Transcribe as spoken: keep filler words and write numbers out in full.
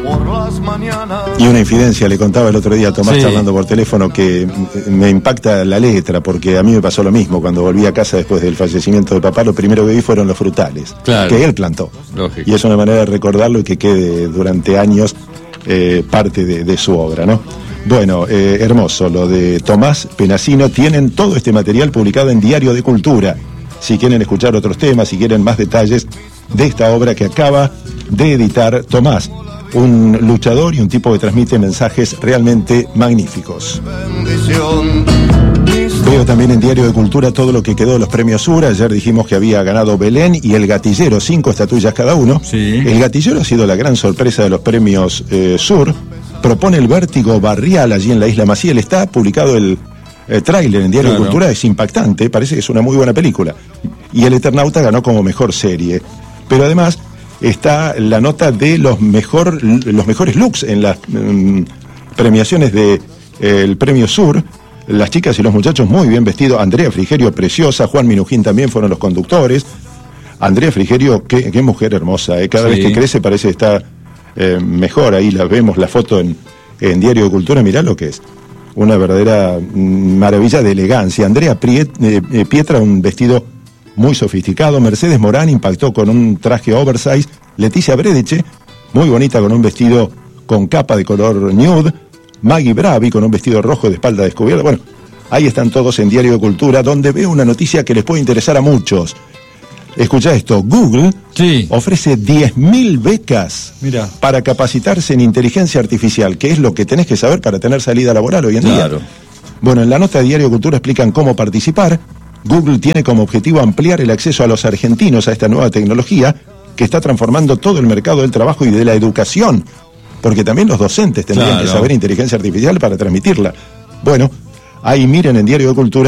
Y una infidencia, le contaba el otro día a Tomás, sí, charlando por teléfono, que me impacta la letra, porque a mí me pasó lo mismo. Cuando volví a casa después del fallecimiento de papá, lo primero que vi fueron los frutales, claro, que él plantó. Lógico. Y es una manera de recordarlo y que quede durante años eh, parte de, de su obra, ¿no? Bueno, eh, hermoso lo de Tomás Penasino. Tienen todo este material publicado en Diario de Cultura. Si quieren escuchar otros temas, si quieren más detalles de esta obra que acaba de editar Tomás, un luchador y un tipo que transmite mensajes realmente magníficos. Veo también en Diario de Cultura todo lo que quedó de los premios Sur. Ayer dijimos que había ganado Belén y El Gatillero, cinco estatuillas cada uno. Sí. El Gatillero ha sido la gran sorpresa de los premios eh, Sur. Propone el vértigo barrial allí en la Isla Maciel. Está publicado el, el tráiler en Diario, claro, de Cultura. Es impactante, parece que es una muy buena película. Y El Eternauta ganó como mejor serie. Pero además está la nota de los mejor los mejores looks en las um, premiaciones del de, Premio Sur. Las chicas y los muchachos muy bien vestidos. Andrea Frigerio, preciosa. Juan Minujín también fueron los conductores. Andrea Frigerio, qué, qué mujer hermosa, ¿eh? Cada sí. vez que crece parece estar eh, mejor. Ahí la vemos, la foto en, en Diario de Cultura. Mirá lo que es. Una verdadera maravilla de elegancia. Andrea Priet, eh, Pietra, un vestido muy sofisticado. Mercedes Morán impactó con un traje oversize. Leticia Bredeche, muy bonita, con un vestido con capa de color nude. Maggie Bravi con un vestido rojo de espalda descubierta. Bueno, ahí están todos en Diario de Cultura, donde veo una noticia que les puede interesar a muchos. Escucha esto, Google sí. ofrece diez mil becas Mira. para capacitarse en inteligencia artificial, que es lo que tenés que saber para tener salida laboral hoy en claro. día. Bueno, en la nota de Diario de Cultura explican cómo participar. Google tiene como objetivo ampliar el acceso a los argentinos a esta nueva tecnología que está transformando todo el mercado del trabajo y de la educación, porque también los docentes tendrían claro. que saber inteligencia artificial para transmitirla. Bueno, ahí miren en Diario de Cultura